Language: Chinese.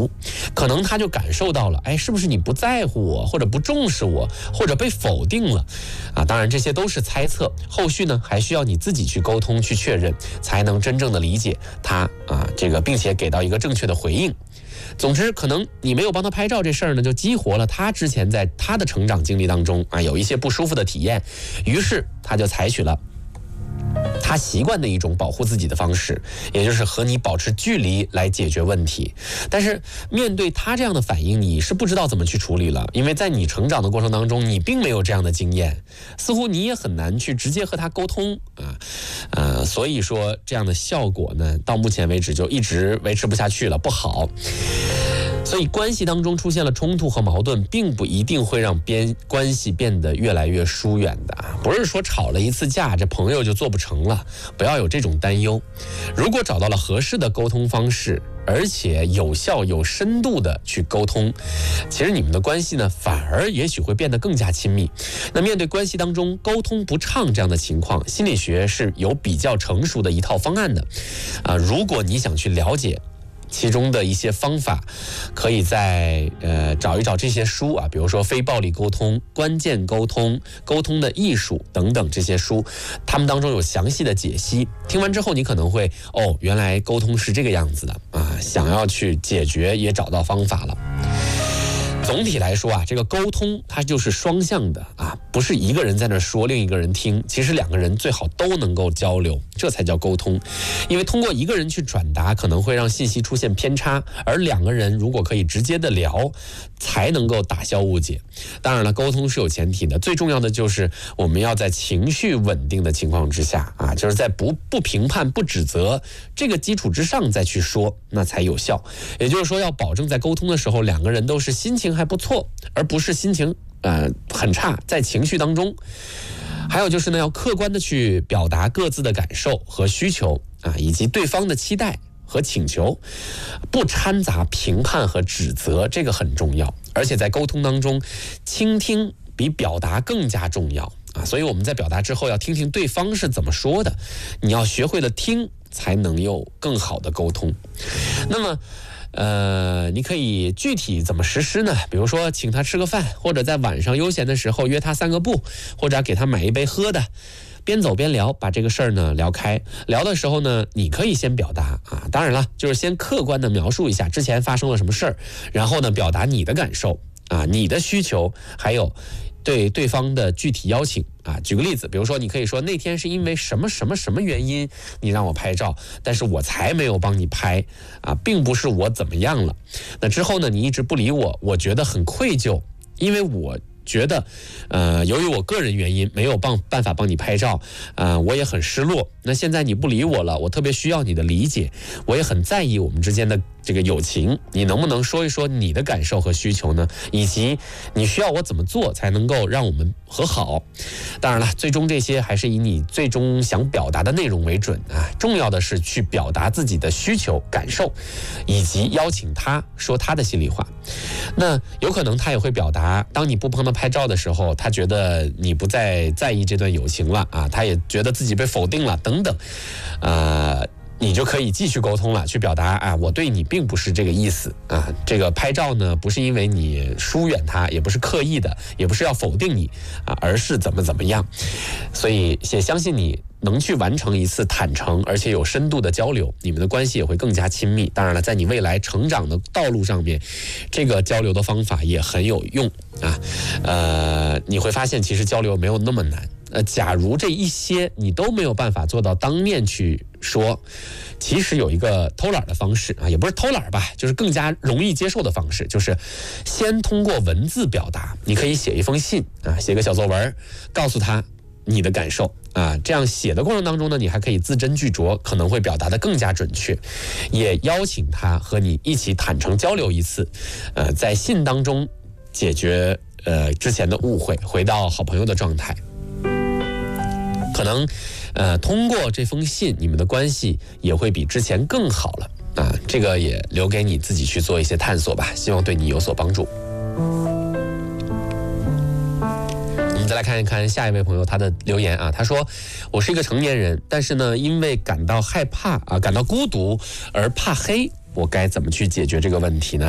足，可能他就感受到了，哎，是不是你不在乎我，或者不重视我，或者被否定了啊？当然这些都是猜测，后续呢还需要你自己去沟通去确认，才能真正的理解他啊，并且给到一个正确的回应。总之，可能你没有帮他拍照这事儿呢，就激活了他之前在他的成长经历当中啊有一些不舒服的体验，于是他就采取了他习惯的一种保护自己的方式，也就是和你保持距离来解决问题。但是面对他这样的反应，你是不知道怎么去处理了，因为在你成长的过程当中，你并没有这样的经验，似乎你也很难去直接和他沟通所以说这样的效果呢，到目前为止就一直维持不下去了，不好。所以关系当中出现了冲突和矛盾，并不一定会让关系变得越来越疏远的啊，不是说吵了一次架，这朋友就做不成了，不要有这种担忧。如果找到了合适的沟通方式，而且有效有深度的去沟通，其实你们的关系呢，反而也许会变得更加亲密。那面对关系当中沟通不畅这样的情况，心理学是有比较成熟的一套方案的如果你想去了解其中的一些方法，可以在找一找这些书啊，比如说非暴力沟通、关键沟通、沟通的艺术等等这些书，他们当中有详细的解析。听完之后你可能会原来沟通是这个样子的啊，想要去解决也找到方法了。总体来说这个沟通它就是双向的不是一个人在那说，另一个人听，其实两个人最好都能够交流，这才叫沟通。因为通过一个人去转达，可能会让信息出现偏差，而两个人如果可以直接的聊，才能够打消误解。当然了，沟通是有前提的，最重要的就是我们要在情绪稳定的情况之下就是在不评判、不指责这个基础之上再去说，那才有效。也就是说，要保证在沟通的时候，两个人都是心情还不错，而不是心情很差，在情绪当中。还有就是呢，要客观的去表达各自的感受和需求以及对方的期待和请求，不掺杂评判和指责，这个很重要。而且在沟通当中，倾听比表达更加重要所以我们在表达之后要听听对方是怎么说的，你要学会了听，才能有更好的沟通。那么你可以具体怎么实施呢？比如说请他吃个饭，或者在晚上悠闲的时候约他散个步，或者给他买一杯喝的，边走边聊，把这个事儿呢聊开。聊的时候呢，你可以先表达当然了，就是先客观的描述一下之前发生了什么事儿，然后呢表达你的感受你的需求，还有对对方的具体邀请举个例子，比如说你可以说那天是因为什么什么什么原因你让我拍照，但是我才没有帮你拍并不是我怎么样了。那之后呢，你一直不理我，我觉得很愧疚，因为我觉得由于我个人原因没有办法帮你拍照我也很失落。那现在你不理我了，我特别需要你的理解，我也很在意我们之间的这个友情，你能不能说一说你的感受和需求呢？以及你需要我怎么做才能够让我们和好？当然了，最终这些还是以你最终想表达的内容为准重要的是去表达自己的需求、感受，以及邀请他说他的心里话。那有可能他也会表达，当你不帮他拍照的时候，他觉得你不再在意这段友情了他也觉得自己被否定了等等你就可以继续沟通了，去表达我对你并不是这个意思这个拍照呢不是因为你疏远他，也不是刻意的，也不是要否定你而是怎么样。所以也相信你能去完成一次坦诚而且有深度的交流，你们的关系也会更加亲密。当然了，在你未来成长的道路上面，这个交流的方法也很有用你会发现其实交流没有那么难。假如这一些你都没有办法做到当面去说，其实有一个偷懒的方式也不是偷懒吧，就是更加容易接受的方式，就是先通过文字表达。你可以写一封信写个小作文，告诉他你的感受这样写的过程当中呢，你还可以字斟句酌，可能会表达得更加准确。也邀请他和你一起坦诚交流一次在信当中解决之前的误会，回到好朋友的状态。可能通过这封信，你们的关系也会比之前更好了这个也留给你自己去做一些探索吧，希望对你有所帮助。我们再来看一看下一位朋友他的留言他说我是一个成年人，但是呢因为感到害怕感到孤独而怕黑，我该怎么去解决这个问题呢？